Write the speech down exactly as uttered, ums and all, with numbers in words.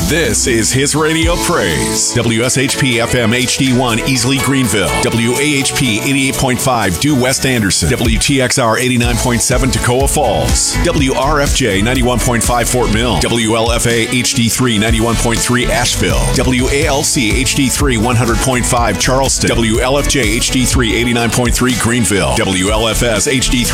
This is His Radio Praise. W S H P F M H D one, Easley, Greenville. W A H P eighty-eight point five, Due West Anderson. W T X R eighty-nine point seven, Toccoa Falls. W R F J ninety-one point five, Fort Mill. W L F A H D three, ninety-one point three, Asheville. W A L C H D three, one hundred point five, Charleston. W L F J H D three, eighty-nine point three, Greenville. W L F S H D three,